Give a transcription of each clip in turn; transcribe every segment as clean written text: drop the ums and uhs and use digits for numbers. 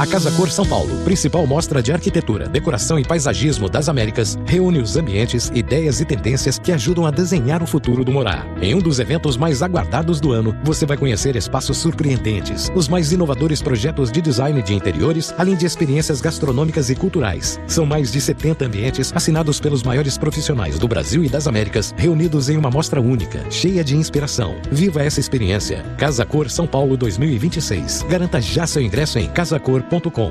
A Casa Cor São Paulo, principal mostra de arquitetura, decoração e paisagismo das Américas, reúne os ambientes, ideias e tendências que ajudam a desenhar o futuro do morar. Em um dos eventos mais aguardados do ano, você vai conhecer espaços surpreendentes, os mais inovadores projetos de design de interiores, além de experiências gastronômicas e culturais. São mais de 70 ambientes assinados pelos maiores profissionais do Brasil e das Américas, reunidos em uma mostra única, cheia de inspiração. Viva essa experiência. Casa Cor São Paulo 2026. Garanta já seu ingresso em casacor.com.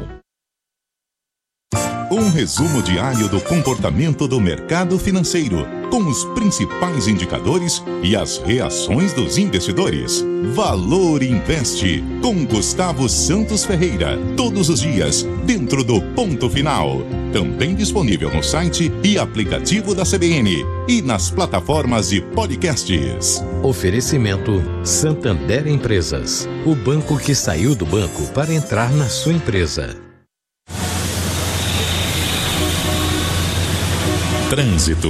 Um resumo diário do comportamento do mercado financeiro, com os principais indicadores e as reações dos investidores. Valor Investe, com Gustavo Santos Ferreira, todos os dias, dentro do Ponto Final. Também disponível no site e aplicativo da CBN e nas plataformas de podcasts. Oferecimento Santander Empresas, o banco que saiu do banco para entrar na sua empresa. Trânsito.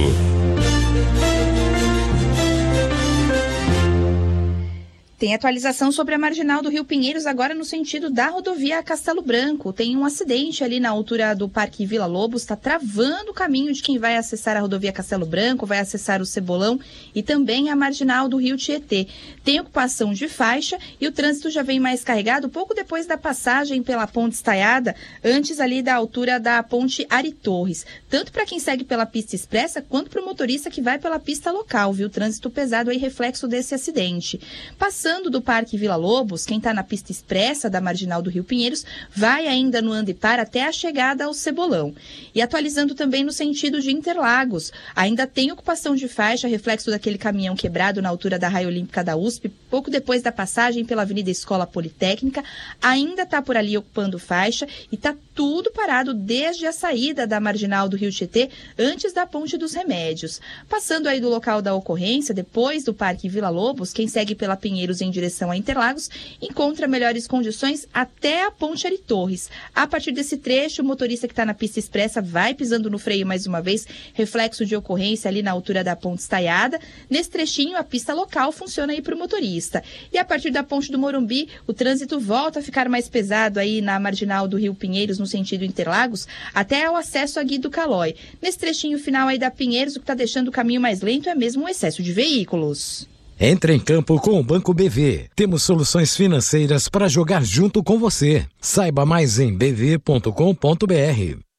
Tem atualização sobre a marginal do Rio Pinheiros, agora no sentido da rodovia Castelo Branco. Tem um acidente ali na altura do Parque Vila Lobos, está travando o caminho de quem vai acessar a rodovia Castelo Branco, vai acessar o Cebolão e também a marginal do Rio Tietê. Tem ocupação de faixa e o trânsito já vem mais carregado pouco depois da passagem pela Ponte Estaiada, antes ali da altura da Ponte Ari Torres. Tanto para quem segue pela pista expressa, quanto para o motorista que vai pela pista local, viu? Trânsito pesado aí, reflexo desse acidente. Passando do Parque Vila Lobos, quem está na pista expressa da marginal do Rio Pinheiros vai ainda no Andepar até a chegada ao Cebolão. E atualizando também no sentido de Interlagos, ainda tem ocupação de faixa, reflexo daquele caminhão quebrado na altura da Raia Olímpica da USP, pouco depois da passagem pela Avenida Escola Politécnica, ainda está por ali ocupando faixa e está tudo parado desde a saída da marginal do Rio Tietê, antes da Ponte dos Remédios. Passando aí do local da ocorrência, depois do Parque Vila Lobos, quem segue pela Pinheiros em direção a Interlagos encontra melhores condições até a Ponte Ari Torres. A partir desse trecho, o motorista que está na pista expressa vai pisando no freio mais uma vez, reflexo de ocorrência ali na altura da Ponte Estaiada. Nesse trechinho, a pista local funciona aí para o motorista. E a partir da Ponte do Morumbi, o trânsito volta a ficar mais pesado aí na marginal do Rio Pinheiros, no sentido Interlagos, até o acesso a Guido Calói. Nesse trechinho final aí da Pinheiros, o que está deixando o caminho mais lento é mesmo o excesso de veículos. Entre em campo com o Banco BV. Temos soluções financeiras para jogar junto com você. Saiba mais em bv.com.br.